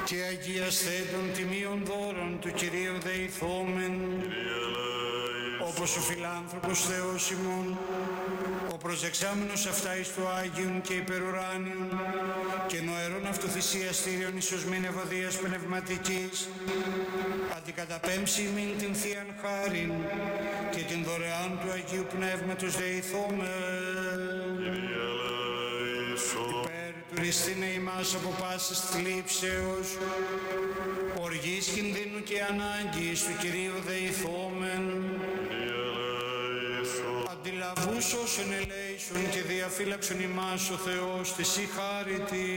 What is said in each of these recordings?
και αγιασθέντων τιμίων δώρων του Κυρίου δεηθόμεν, όπως ο φιλάνθρωπος Θεός ημών, ο προσεξάμενος αυτά εις το Άγιον και υπερουράνιον και νοερών αυτοθυσιαστήριων ισοσμήν ευωδίας πνευματικής, αντικαταπέμψει ημίν την Θείαν Χάριν και την δωρεάν του Αγίου Πνεύματος δεηθόμεν. Υπέρ του ρηστήνε ημάς από πάσης θλίψεως, οργής κινδύνου και ανάγκης του Κυρίου δεηθόμεν. Αντιλαβούς όσων ελέησον και διαφύλαξον ημάς ο Θεός της η χάριτη.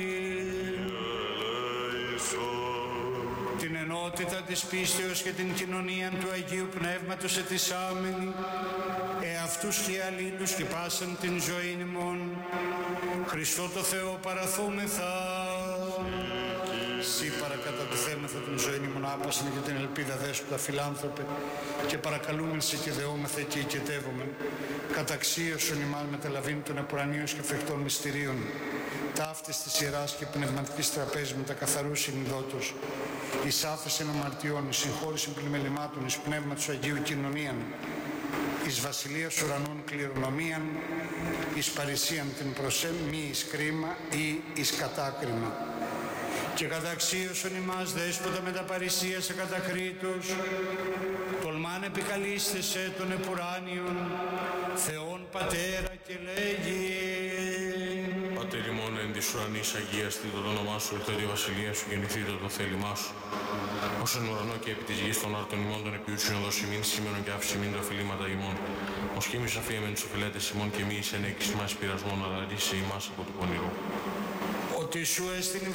Την ενότητα της πίστεως και την κοινωνία του Αγίου Πνεύματος ετισάμενη, εαυτούς και αλλήλους και πάσαν την ζωή ημών, Χριστό το Θεό παραθούμεθα. Συ παρακατά του θέμεθα την ζωή ημών άπασαν και την ελπίδα δέσποτα φιλάνθρωπε, και παρακαλούμεν σε και δεόμεθα και οικετεύομεν, καταξίωσον ημάς μεταλαβήν των επουρανίως και φεκτών μυστηρίων, ταύτης της Ιεράς και πνευματικής τραπέζης με τα καθαρούς συνειδότος, εις άφεσεν αμαρτιών, εις συγχώρησιν πλημελημάτων, εις πνεύματος Αγίου κοινωνίαν, εις βασιλείας ουρανών κληρονομίαν, εις παρησίαν την προσέμ, μη εις κρίμα ή εις κατάκριμα. Και καταξίωσον ημάς δέσποτα με τα παρησία σε κατακρίτως, τολμάν επικαλείσθεσαι των επουράνιων, Θεόν Πατέρα και λέγει. Πατέρ ημών εν της ουρανής αγίαστητο το όνομά σου, ήρθετε η βασιλεία σου, γεννηθείτε το θέλημά σου. Ως εν ουρανό και επί της γης των άρτων ημών των επιούσιων δώσει ημίν σήμερον και άφηση ημίν τα οφειλήματα ημών. Ως κι εμείς αφίεμεν τους οφειλέτες ημών και μη εις ενέκης ημάς πειρασμών, αλλά ρίσε ημάς από του πονηρού. Ότι σου έστειν